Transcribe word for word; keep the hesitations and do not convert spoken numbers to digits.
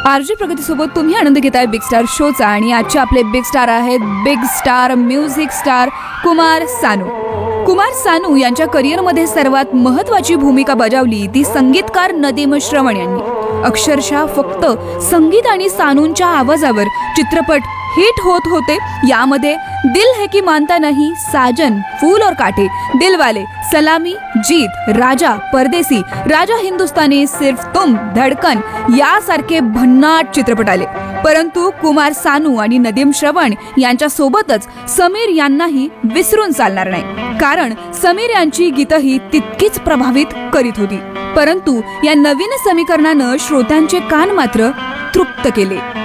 RJ प्रगतीसोबत तुम्ही आनंद घेताय big star शोचा आणि आजचे आपले बिग स्टार आहेत big star music star Kumar Sanu. Kumar Sanu यांच्या करिअरमध्ये सर्वात महत्त्वाची भूमिका बजावली ती संगीतकार नदीम श्रवण यांनी. अक्षरशः फक्त संगीत आणि सानूंच्या आवाजावर चित्रपट हिट होत होते. यामध्ये दिल है की मानता नहीं, साजन, फूल और कांटे, दिलवाले, सलामी, जीत, राजा, परदेसी, राजा हिंदुस्तानी, सिर्फ तुम, धडकन यासारखे भन्नाट चित्रपट आले. परंतु कुमार सानू आणि नदीम श्रवण यांच्या सोबतच समीर यांनाही विसरून चालणार नाही, कारण समीर यांची गीतही तितकीच प्रभावित करीत होती. परंतु या नवीन समीकरणानं श्रोत्यांचे कान मात्र तृप्त केले.